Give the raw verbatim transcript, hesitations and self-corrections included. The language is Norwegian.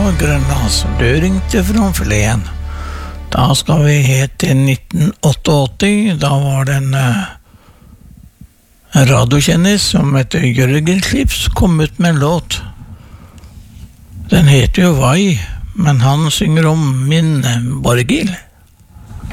Grønlands, du ringte fra Flen. Da skal vi helt til nitten åttiåtte. Da var det en uh, radiokjennis som heter Jørgen Klips kom ut med en låt. Den heter jo Vai, men han synger om min uh, Borghild.